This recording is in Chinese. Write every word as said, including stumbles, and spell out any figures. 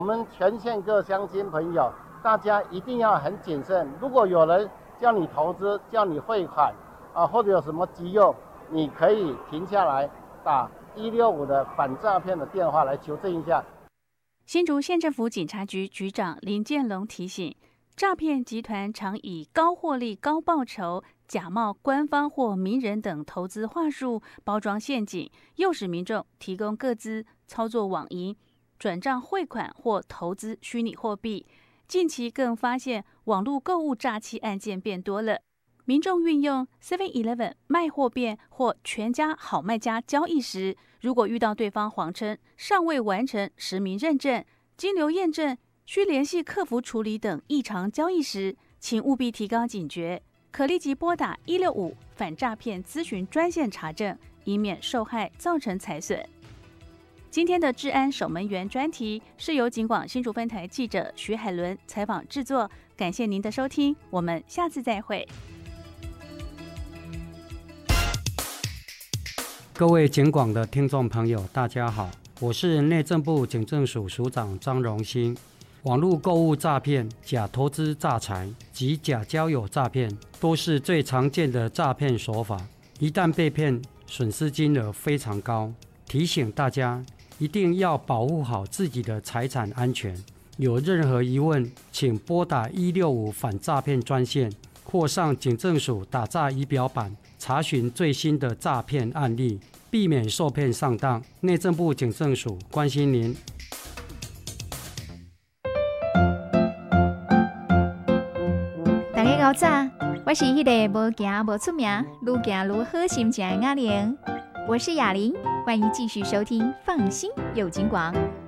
我们全县各乡亲朋友，大家一定要很谨慎。如果有人叫你投资、叫你汇款啊，或者有什么急用，你可以停下来打一六五的反诈骗的电话来求证一下。 新竹县政府警察局局长林建龙提醒，诈骗集团常以高获利、高报酬、假冒官方或名人等投资话术包装陷阱，诱使民众提供个资操作网银、转账汇款或投资虚拟货币。近期更发现网络购物诈欺案件变多了，民众运用 seven eleven 卖货变或全家好卖家交易时，如果遇到对方谎称尚未完成实名认证、金流验证、需联系客服处理等异常交易时，请务必提高警觉，可立即拨打一六五反诈骗咨询专线查证，以免受害造成财损。今天的治安守门员专题是由警广新竹分台记者徐海伦采访制作，感谢您的收听，我们下次再会。 各位警广的听众朋友，大家好，我是内政部警政署署长张荣兴。网络购物诈骗、假投资诈财及假交友诈骗都是最常见的诈骗手法，一旦被骗，损失金额非常高。提醒大家一定要保护好自己的财产安全，有任何疑问请拨打一六五反诈骗专线或上警政署打诈仪表板查询最新的诈骗案例，避免受骗上当。内政部警政署关心您。 大家好早，我是迄个无行无出名，愈行愈好心情的雅玲，我是雅玲，欢迎继续收听《放心有警广》。